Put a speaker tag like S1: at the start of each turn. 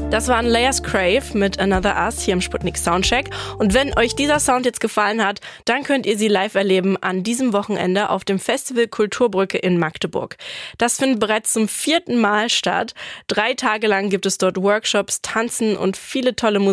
S1: Das waren Layers Crave mit Another Us hier im Sputnik Soundcheck. Und wenn euch dieser Sound jetzt gefallen hat, dann könnt ihr sie live erleben an diesem Wochenende auf dem Festival Kulturbrücke in Magdeburg. Das findet bereits zum 4. Mal statt. 3 Tage lang gibt es dort Workshops, Tanzen und viele tolle Musik.